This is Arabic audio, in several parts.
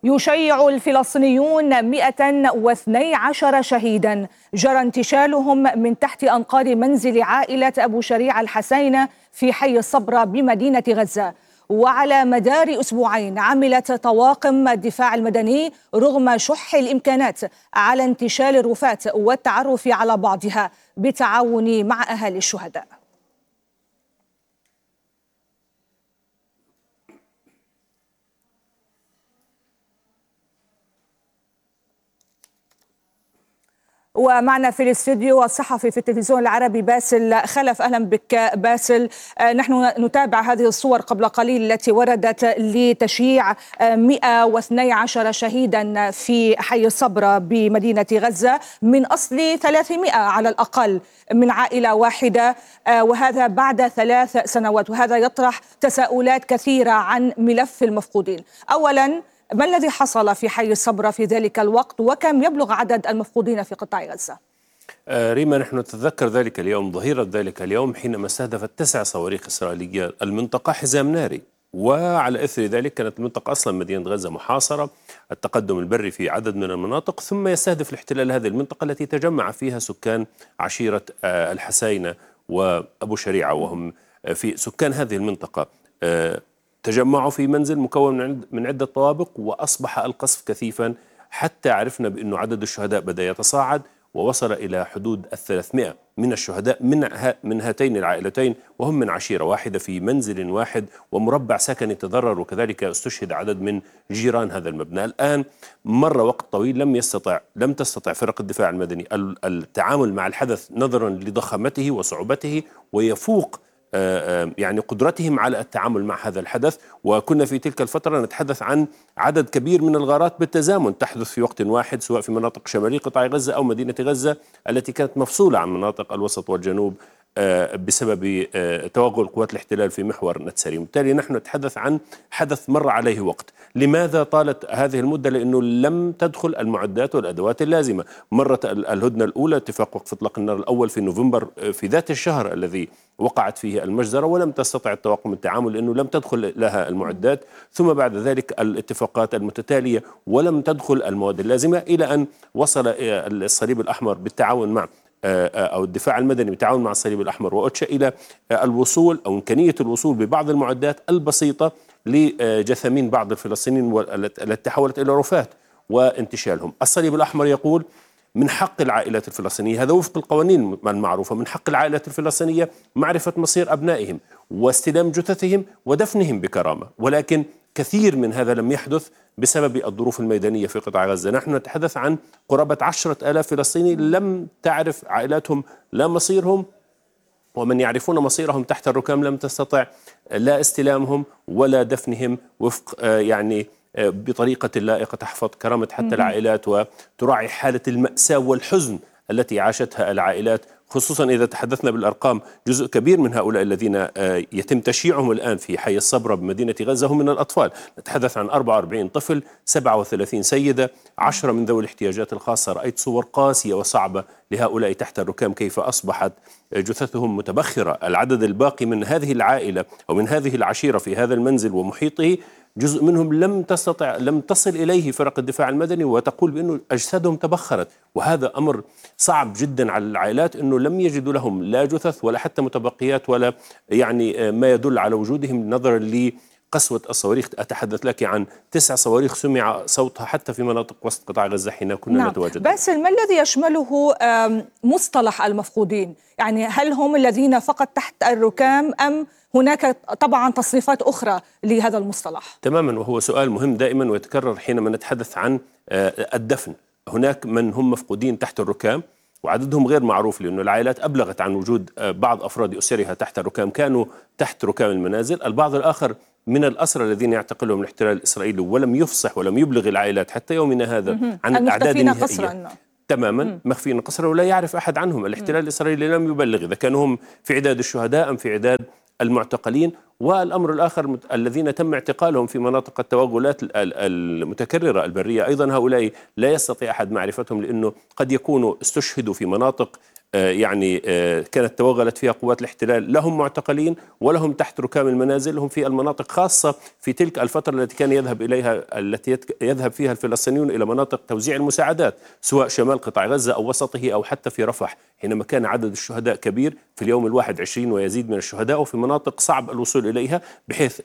يشيع الفلسطينيون 112 شهيدا جرى انتشالهم من تحت أنقاض منزل عائلة أبو شريع الحسين في حي الصبرة بمدينة غزة. وعلى مدار أسبوعين عملت طواقم الدفاع المدني رغم شح الإمكانات على انتشال الرفات والتعرف على بعضها بالتعاون مع أهالي الشهداء. ومعنا في الاستوديو الصحفي في التلفزيون العربي باسل خلف. أهلا بك باسل. نحن نتابع هذه الصور قبل قليل التي وردت لتشييع 112 شهيدا في حي الصبرة بمدينة غزة من أصل 300 على الأقل من عائلة واحدة، وهذا بعد 3 سنوات، وهذا يطرح تساؤلات كثيرة عن ملف المفقودين. أولا، ما الذي حصل في حي الصبرة في ذلك الوقت، وكم يبلغ عدد المفقودين في قطاع غزة؟ ريما، نحن نتذكر ذلك اليوم، ظهيرة ذلك اليوم، حينما استهدفت 9 صواريخ إسرائيلية المنطقة حزام ناري، وعلى إثر ذلك كانت المنطقة أصلا مدينة غزة محاصرة، التقدم البري في عدد من المناطق، ثم يستهدف الاحتلال هذه المنطقة التي تجمع فيها سكان عشيرة الحسينة وأبو شريعة، وهم في سكان هذه المنطقة تجمعوا في منزل مكون من عدة طوابق، وأصبح القصف كثيفا حتى عرفنا بأنه عدد الشهداء بدأ يتصاعد ووصل إلى حدود 300 من الشهداء من هاتين العائلتين، وهم من عشيرة واحدة في منزل واحد ومربع سكني تضرر، وكذلك استشهد عدد من جيران هذا المبنى. الآن مر وقت طويل لم تستطع فرق الدفاع المدني التعامل مع الحدث نظرا لضخامته وصعوبته، ويفوق يعني قدرتهم على التعامل مع هذا الحدث. وكنا في تلك الفترة نتحدث عن عدد كبير من الغارات بالتزامن تحدث في وقت واحد، سواء في مناطق شمالي قطاع غزة أو مدينة غزة التي كانت مفصولة عن مناطق الوسط والجنوب بسبب توغل قوات الاحتلال في محور نتسريم. بالتالي نحن نتحدث عن حدث مر عليه وقت. لماذا طالت هذه المدة؟ لأنه لم تدخل المعدات والأدوات اللازمة. مرت الهدنة الأولى، اتفاق وقف إطلاق النار الأول في نوفمبر في ذات الشهر الذي وقعت فيه المجزرة، ولم تستطع الطواقم التعامل لأنه لم تدخل لها المعدات، ثم بعد ذلك الاتفاقات المتتالية ولم تدخل المواد اللازمة، إلى أن وصل الصليب الأحمر بالتعاون مع أو الدفاع المدني بالتعاون مع الصليب الأحمر وأوتشا إلى الوصول أو إمكانية الوصول ببعض المعدات البسيطة لجثامين بعض الفلسطينيين التي تحولت إلى رفات وانتشالهم. الصليب الأحمر يقول من حق العائلات الفلسطينية، هذا وفق القوانين المعروفة، من حق العائلات الفلسطينية معرفة مصير أبنائهم واستلام جثثهم ودفنهم بكرامة، ولكن كثير من هذا لم يحدث بسبب الظروف الميدانية في قطاع غزة. نحن نتحدث عن قرابة 10,000 فلسطيني لم تعرف عائلاتهم لا مصيرهم، ومن يعرفون مصيرهم تحت الركام لم تستطع لا استلامهم ولا دفنهم وفق يعني بطريقة لائقة تحفظ كرامة حتى العائلات وتراعي حالة المأساة والحزن التي عاشتها العائلات، خصوصا إذا تحدثنا بالأرقام. جزء كبير من هؤلاء الذين يتم تشييعهم الآن في حي الصبرة بمدينة غزة هم من الأطفال. نتحدث عن 44 طفل، 37 سيدة، 10 من ذوي الاحتياجات الخاصة. رأيت صور قاسية وصعبة لهؤلاء تحت الركام، كيف أصبحت جثثهم متبخرة. العدد الباقي من هذه العائلة أو من هذه العشيرة في هذا المنزل ومحيطه، جزء منهم لم تصل إليه فرق الدفاع المدني، وتقول بأنه أجسادهم تبخرت، وهذا أمر صعب جدا على العائلات، أنه لم يجدوا لهم لا جثث ولا حتى متبقيات ولا يعني ما يدل على وجودهم نظرا لقسوة الصواريخ. أتحدث لك عن 9 صواريخ سمع صوتها حتى في مناطق وسط قطاع غزة حين كنا نتواجد. بس ما الذي يشمله مصطلح المفقودين؟ يعني هل هم الذين فقط تحت الركام أم هناك طبعا تصنيفات أخرى لهذا المصطلح؟ تماما، وهو سؤال مهم دائما ويتكرر حينما نتحدث عن الدفن. هناك من هم مفقودين تحت الركام وعددهم غير معروف، لأن العائلات أبلغت عن وجود بعض أفراد أسرها تحت الركام كانوا تحت ركام المنازل. البعض الآخر من الأسرى الذين يعتقلهم الاحتلال الإسرائيلي ولم يفصح ولم يبلغ العائلات حتى يومنا هذا عن الأعداد النهائية. تماما مخفين قسرا ولا يعرف أحد عنهم. الاحتلال الإسرائيلي لم يبلغ إذا كانوا هم في عداد الشهداء أم في عداد المعتقلين. والأمر الآخر الذين تم اعتقالهم في مناطق التوغلات المتكررة البرية، أيضا هؤلاء لا يستطيع أحد معرفتهم، لأنه قد يكونوا استشهدوا في مناطق يعني كانت توغلت فيها قوات الاحتلال، لهم معتقلين ولهم تحت ركام المنازل، هم في المناطق خاصة في تلك الفترة التي كان التي يذهب فيها الفلسطينيون إلى مناطق توزيع المساعدات، سواء شمال قطاع غزة أو وسطه أو حتى في رفح، حينما كان عدد الشهداء كبير في اليوم الواحد 20 ويزيد من الشهداء، وفي مناطق صعب الوصول إليها، بحيث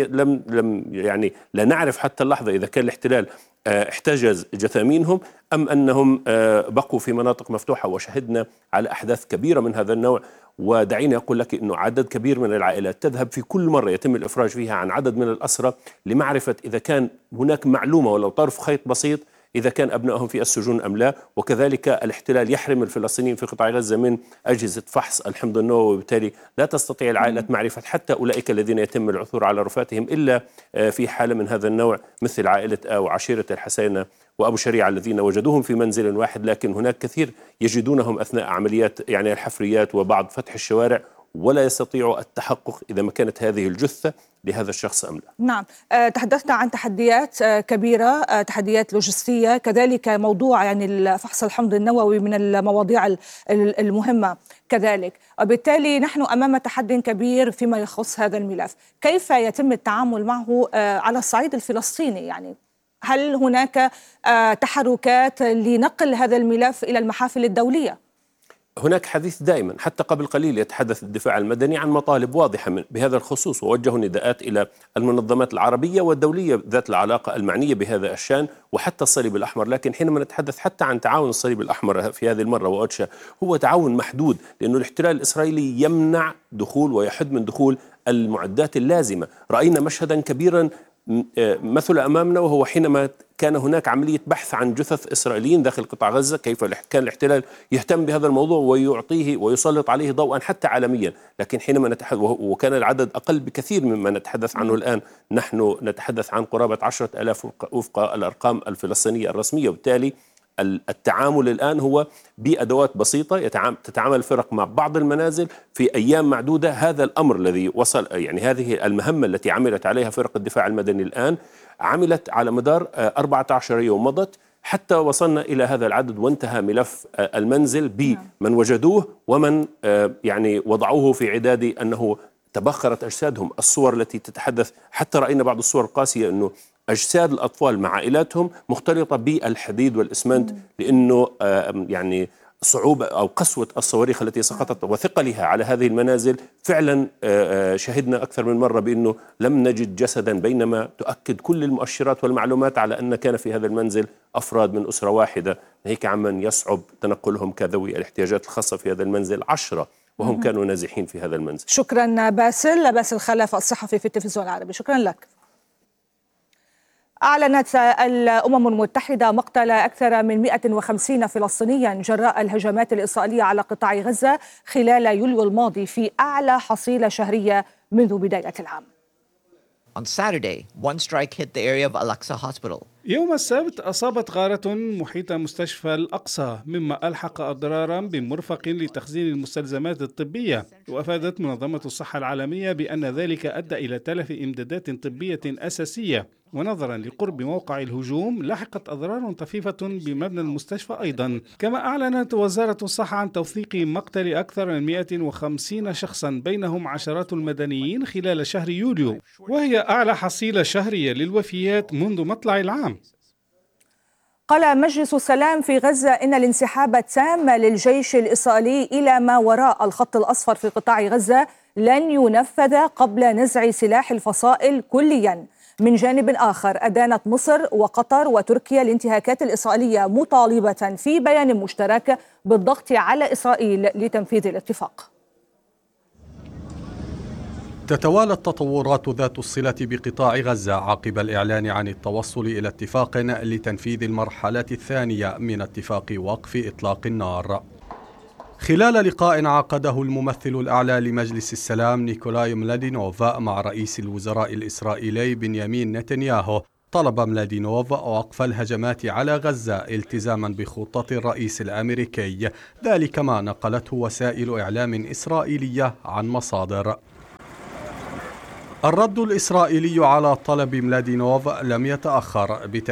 لم يعني لا نعرف حتى اللحظة إذا كان الاحتلال احتجز جثامينهم أم أنهم بقوا في مناطق مفتوحة. وشهدنا على أحداث كبيرة من هذا النوع. ودعيني أقول لك أنه عدد كبير من العائلات تذهب في كل مرة يتم الإفراج فيها عن عدد من الأسرى لمعرفة إذا كان هناك معلومة ولو طرف خيط بسيط إذا كان أبنائهم في السجون أم لا. وكذلك الاحتلال يحرم الفلسطينيين في قطاع غزة من أجهزة فحص الحمض النووي، وبالتالي لا تستطيع العائلات معرفة حتى أولئك الذين يتم العثور على رفاتهم إلا في حالة من هذا النوع، مثل عائلة أو عشيرة الحسينة وأبو شريعة الذين وجدوهم في منزل واحد، لكن هناك كثير يجدونهم أثناء عمليات يعني الحفريات وبعض فتح الشوارع، ولا يستطيعوا التحقق إذا ما كانت هذه الجثة لهذا الشخص أم لا. نعم، تحدثنا عن تحديات كبيرة، تحديات لوجستية، كذلك موضوع يعني فحص الحمض النووي من المواضيع المهمة كذلك، وبالتالي نحن أمام تحدي كبير فيما يخص هذا الملف. كيف يتم التعامل معه على الصعيد الفلسطيني؟ يعني هل هناك تحركات لنقل هذا الملف إلى المحافل الدولية؟ هناك حديث دائما، حتى قبل قليل يتحدث الدفاع المدني عن مطالب واضحة بهذا الخصوص، ووجهوا نداءات إلى المنظمات العربية والدولية ذات العلاقة المعنية بهذا الشأن وحتى الصليب الأحمر. لكن حينما نتحدث حتى عن تعاون الصليب الأحمر في هذه المرة وأوتشا، هو تعاون محدود، لأنه الاحتلال الإسرائيلي يمنع دخول ويحد من دخول المعدات اللازمة. رأينا مشهدا كبيرا مثل أمامنا، وهو حينما كان هناك عملية بحث عن جثث إسرائيليين داخل قطاع غزة، كيف كان الاحتلال يهتم بهذا الموضوع ويعطيه ويسلط عليه ضوءا حتى عالميا. لكن حينما نتحدث، وكان العدد أقل بكثير مما نتحدث عنه الآن، نحن نتحدث عن قرابة 10,000 وفق الأرقام الفلسطينية الرسمية. وبالتالي التعامل الآن هو بأدوات بسيطة، تتعامل الفرق مع بعض المنازل في أيام معدودة. هذا الأمر الذي وصل، يعني هذه المهمة التي عملت عليها فرق الدفاع المدني الآن، عملت على مدار 14 يوم مضت حتى وصلنا إلى هذا العدد، وانتهى ملف المنزل بمن وجدوه ومن يعني وضعوه في عداد أنه تبخرت أجسادهم. الصور التي تتحدث، حتى رأينا بعض الصور القاسية أنه أجساد الأطفال مع عائلاتهم مختلطة بالحديد والإسمنت، لأنه يعني صعوبة أو قسوة الصواريخ التي سقطت وثقلها على هذه المنازل. فعلا شهدنا أكثر من مرة بأنه لم نجد جسدا، بينما تؤكد كل المؤشرات والمعلومات على أن كان في هذا المنزل أفراد من أسرة واحدة، ناهيك عمن يصعب تنقلهم كذوي الاحتياجات الخاصة في هذا المنزل 10 وهم كانوا نازحين في هذا المنزل. شكرا باسل خلف الصحفي في التلفزيون العربي، شكرا لك. أعلنت الأمم المتحدة مقتل أكثر من 150 فلسطينيا جراء الهجمات الإسرائيلية على قطاع غزة خلال يوليو الماضي، في أعلى حصيلة شهرية منذ بداية العام. On Saturday, one strike hit the area of Al-Aqsa Hospital. يوم السبت أصابت غارة محيط مستشفى الأقصى، مما ألحق أضرارا بمرفق لتخزين المستلزمات الطبية. وأفادت منظمة الصحة العالمية بأن ذلك أدى إلى تلف إمدادات طبية أساسية. ونظرا لقرب موقع الهجوم لحقت أضرار طفيفة بمبنى المستشفى أيضا. كما أعلنت وزارة الصحة عن توثيق مقتل أكثر من 150 شخصا بينهم عشرات المدنيين خلال شهر يوليو، وهي أعلى حصيلة شهرية للوفيات منذ مطلع العام. قال مجلس السلام في غزة إن الانسحاب التام للجيش الإسرائيلي إلى ما وراء الخط الأصفر في قطاع غزة لن ينفذ قبل نزع سلاح الفصائل كليا. من جانب آخر، أدانت مصر وقطر وتركيا الانتهاكات الإسرائيلية، مطالبة في بيان مشترك بالضغط على إسرائيل لتنفيذ الاتفاق. تتوالى التطورات ذات الصلة بقطاع غزة عقب الإعلان عن التوصل إلى اتفاق لتنفيذ المرحلة الثانية من اتفاق وقف إطلاق النار. خلال لقاء عقده الممثل الأعلى لمجلس السلام نيكولاي ملادينوف مع رئيس الوزراء الإسرائيلي بنيامين نتنياهو، طلب ملادينوف وقف الهجمات على غزة التزاما بخطة الرئيس الأمريكي، ذلك ما نقلته وسائل إعلام إسرائيلية عن مصادر. الرد الإسرائيلي على طلب ملادينوف لم يتأخر